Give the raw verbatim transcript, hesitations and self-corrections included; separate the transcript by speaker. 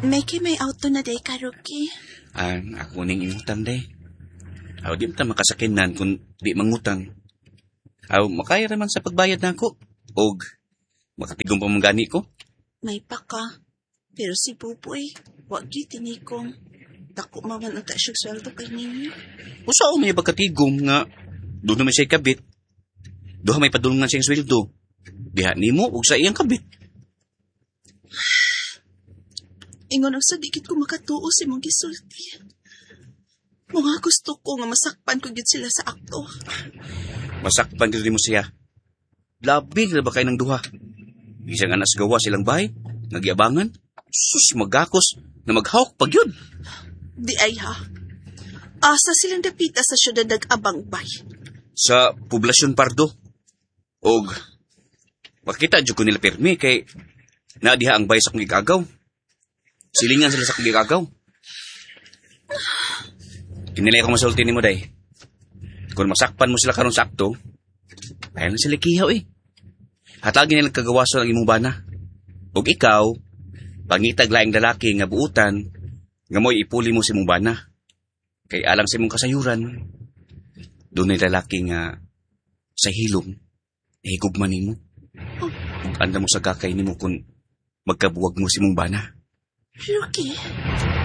Speaker 1: May kay may auto na day ka, Rocky.
Speaker 2: Ang ako ning ingutang day. Aw di ta makasakinan kung di mangutang. Aw makaya raman sa pagbayad nako. Og makatigom pa mong gani ko.
Speaker 1: May pa ka. Pero si Pupoy, wag gyud tinikong. Dako maman ang tasyog sweldo kay ninyo.
Speaker 2: Usa o may pagkatigom nga doon naman siya kabit. Duha may padulungan siyang sweldo. Diha nimo ug sa iyang kabit.
Speaker 1: Ingon ang sa dikit ko makatuo si mong gisulti. Mga gusto ko nga masakpan ko gyud sila sa akto.
Speaker 2: Masakpan gyud mo siya. Labi na ba kay ng duha? Isang anas gawa silang bahay, nagiabangan. Sus magakos na maghawk pag yun.
Speaker 1: Di ay ha. Asa silang dapita sa syudad nag-abang bay.
Speaker 2: Sa poblasyon Pardo. Og makita jud ko nila permi kay naadiha ang bay sa kong gigagaw. Silingan sila sa kong gigagaw. Kinilay ko masulti ni mo, day. Kung masakpan mo sila karon sa akto, ayaw na sila kihaw eh. Hatagin nilang kagawaso ng imong bana. Og ikaw, pangitag laing lalaki nga buutan, nga mo'y ipuli mo si mong bana. Kay alang si mong kasayuran, doon ay lalaki nga sa hilom, higugman nimo. Ug anda mo sa gakay nimo kung magkabuwag mo si mong bana.
Speaker 1: Rocky,